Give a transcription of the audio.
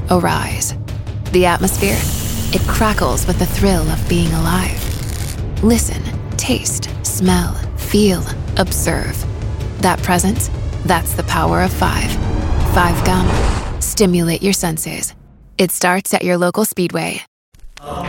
arise. The atmosphere, it crackles with the thrill of being alive. Listen, taste, smell, feel, observe. That presence, that's the power of 5. 5 Gum. Stimulate your senses. It starts at your local Speedway.